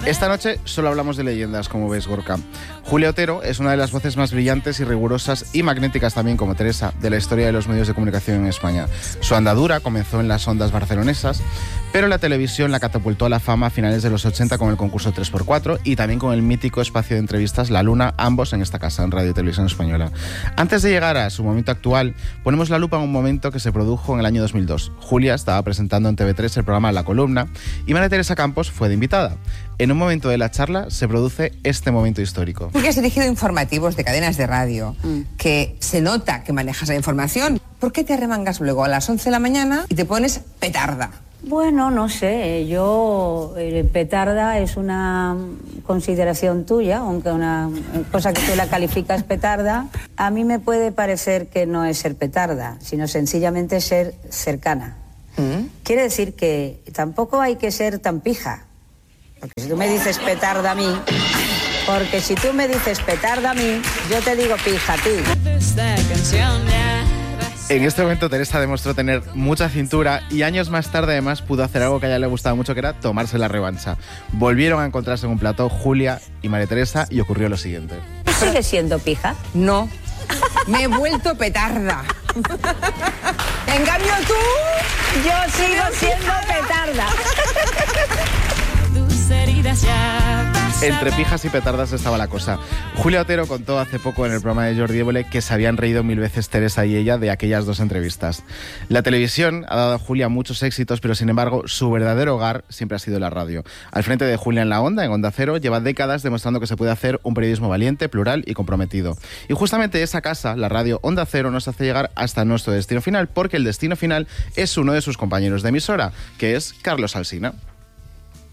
Esta noche solo hablamos de leyendas, como ves, Gorka. Julia Otero es una de las voces más brillantes y rigurosas y magnéticas también, como Teresa, de la historia de los medios de comunicación en España. Su andadura comenzó en las ondas barcelonesas, pero la televisión la catapultó a la fama a finales de los 80 con el concurso 3x4 y también con el mítico espacio de entrevistas La Luna, ambos en esta casa, en Radio y Televisión Española. Antes de llegar a su momento actual, ponemos la lupa en un momento que se produjo en el año 2002. Julia estaba presentando en TV3 el programa La Columna y María Teresa Campos fue de invitada. En un momento de la charla se produce este momento histórico. Porque has dirigido informativos de cadenas de radio, que se nota que manejas la información. ¿Por qué te arremangas luego a las 11 de la mañana y te pones petarda? Bueno, no sé, petarda es una consideración tuya, aunque una cosa que tú la calificas petarda, a mí me puede parecer que no es ser petarda, sino sencillamente ser cercana. Quiere decir que tampoco hay que ser tan pija, porque si tú me dices petarda a mí, yo te digo pija a ti. En este momento Teresa demostró tener mucha cintura y años más tarde además pudo hacer algo que a ella le gustaba mucho, que era tomarse la revancha. Volvieron a encontrarse en un plató Julia y María Teresa y ocurrió lo siguiente. ¿Sigues siendo pija? No, me he vuelto petarda. En cambio tú... Yo sigo siendo petarda. Entre pijas y petardas estaba la cosa. Julia Otero contó hace poco en el programa de Jordi Évole que se habían reído 1000 veces Teresa y ella de aquellas dos entrevistas. La televisión ha dado a Julia muchos éxitos, pero sin embargo su verdadero hogar siempre ha sido la radio. Al frente de Julia en la Onda, en Onda Cero, lleva décadas demostrando que se puede hacer un periodismo valiente, plural y comprometido. Y justamente esa casa, la radio Onda Cero, nos hace llegar hasta nuestro destino final, porque el destino final es uno de sus compañeros de emisora, que es Carlos Alsina.